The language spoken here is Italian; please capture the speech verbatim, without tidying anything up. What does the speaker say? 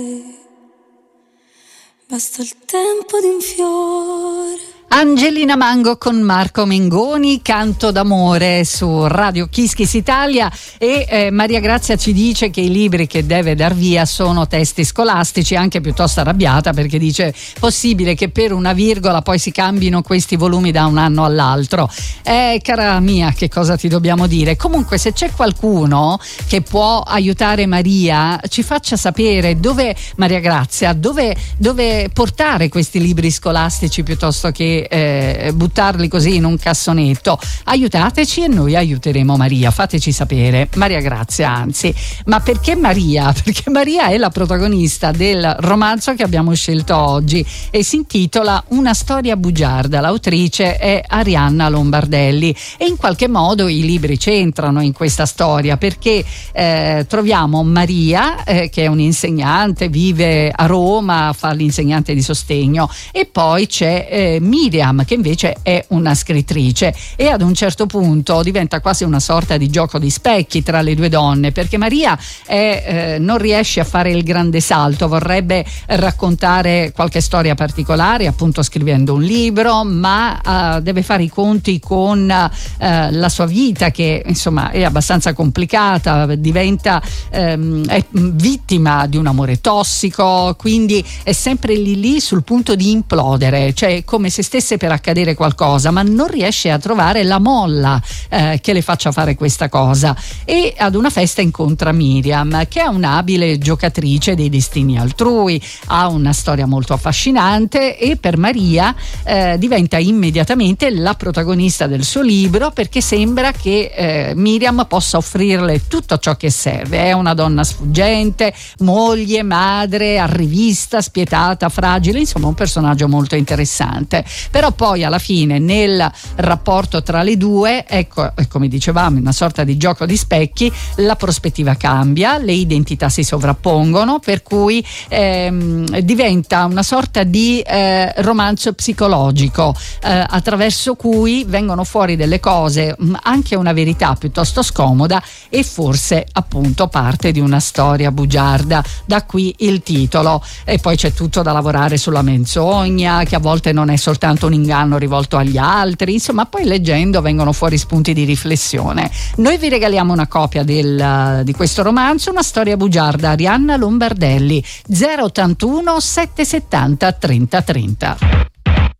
Basta il tempo di un fiore. Angelina Mango con Marco Mengoni, Canto d'amore su Radio Kiss Kiss Italia. E eh, Maria Grazia ci dice che i libri che deve dar via sono testi scolastici, anche piuttosto arrabbiata perché dice possibile che per una virgola poi si cambino questi volumi da un anno all'altro. Eh, cara mia, che cosa ti dobbiamo dire? Comunque, se c'è qualcuno che può aiutare Maria, ci faccia sapere dove, Maria Grazia, dove, dove portare questi libri scolastici piuttosto che Eh, buttarli così in un cassonetto. Aiutateci e noi aiuteremo Maria, fateci sapere. Maria Grazia, anzi. Ma perché Maria? Perché Maria è la protagonista del romanzo che abbiamo scelto oggi e si intitola Una storia bugiarda. L'autrice è Arianna Lombardelli e in qualche modo i libri c'entrano in questa storia, perché eh, troviamo Maria eh, che è un'insegnante, vive a Roma, fa l'insegnante di sostegno, e poi c'è eh, Miriam che invece è una scrittrice, e ad un certo punto diventa quasi una sorta di gioco di specchi tra le due donne, perché Maria è, eh, non riesce a fare il grande salto, vorrebbe raccontare qualche storia particolare appunto scrivendo un libro, ma eh, deve fare i conti con eh, la sua vita che insomma è abbastanza complicata, diventa ehm, è vittima di un amore tossico, quindi è sempre lì lì sul punto di implodere, cioè come se stesse per accadere qualcosa, ma non riesce a trovare la molla eh, che le faccia fare questa cosa. E ad una festa incontra Miriam, che è un'abile giocatrice dei destini altrui, ha una storia molto affascinante e per Maria eh, diventa immediatamente la protagonista del suo libro, perché sembra che eh, Miriam possa offrirle tutto ciò che serve. È una donna sfuggente, moglie, madre, arrivista, spietata, fragile, insomma un personaggio molto interessante. Però poi alla fine nel rapporto tra le due, ecco, come dicevamo, una sorta di gioco di specchi, la prospettiva cambia, le identità si sovrappongono, per cui ehm, diventa una sorta di eh, romanzo psicologico eh, attraverso cui vengono fuori delle cose, anche una verità piuttosto scomoda, e forse appunto parte di una storia bugiarda, da qui il titolo. E poi c'è tutto da lavorare sulla menzogna, che a volte non è soltanto un inganno rivolto agli altri, insomma poi leggendo vengono fuori spunti di riflessione. Noi vi regaliamo una copia del, di questo romanzo, Una storia bugiarda, Arianna Lombardelli, zero ottantuno sette settanta trenta trenta.